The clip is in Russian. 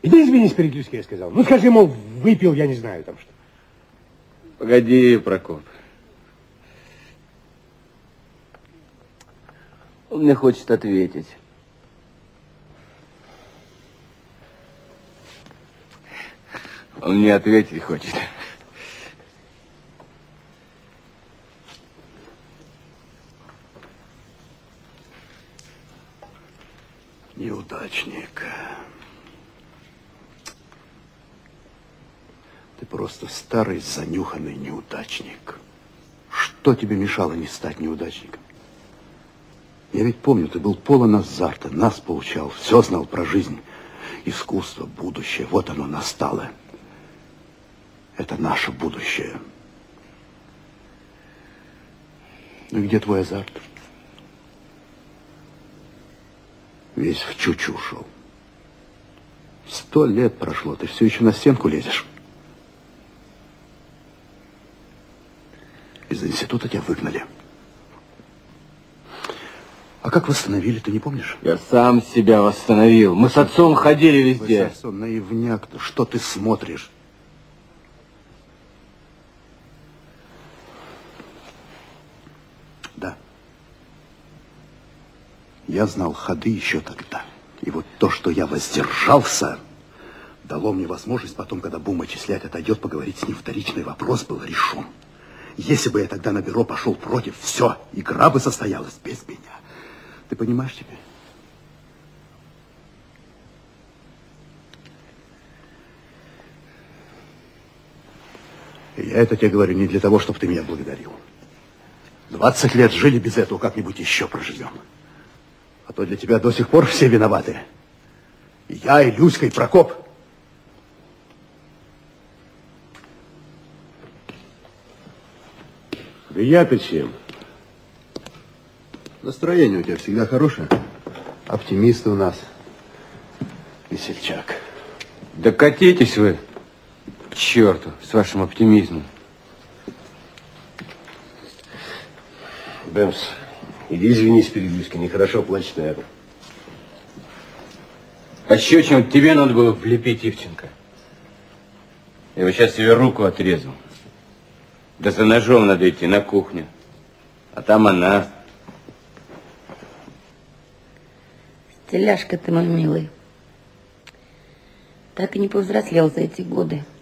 Иди извинись перед Люськой, я сказал. Ну, скажи, мол, выпил, я не знаю там что. Погоди, Прокоп. Он мне хочет ответить. Он мне ответить хочет. Неудачник. Ты просто старый, занюханный неудачник. Что тебе мешало не стать неудачником? Я ведь помню, ты был полон азарта, нас поучал, все знал про жизнь, искусство, будущее. Вот оно настало. Это наше будущее. Ну и где твой азарт? Весь в чучу ушел. 100 лет прошло, ты все еще на стенку лезешь. Из института тебя выгнали. А как восстановили, ты не помнишь? Я сам себя восстановил. Мы с отцом ходили везде. Вы с отцом наивняк, что ты смотришь? Да. Я знал ходы еще тогда. И вот то, что я воздержался, дало мне возможность потом, когда бум отчислять отойдет, поговорить с ним. Вторичный вопрос был решен. Если бы я тогда на бюро пошел против, все, игра бы состоялась без меня. Ты понимаешь теперь? И я это тебе говорю не для того, чтобы ты меня благодарил. 20 лет жили без этого, как-нибудь еще проживем. А то для тебя до сих пор все виноваты. И я, и Люська, и Прокоп. Да я-то чем? Настроение у тебя всегда хорошее. Оптимисты у нас. Весельчак. Да катитесь вы к черту с вашим оптимизмом. Бэмс, иди извинись перед Люськой, нехорошо плачет, наверное. Пощечину тебе надо было влепить, Ивченко. Я бы сейчас себе руку отрезал. Да за ножом надо идти на кухню. А там она. Стеляшка ты, мой милый. Так и не повзрослел за эти годы.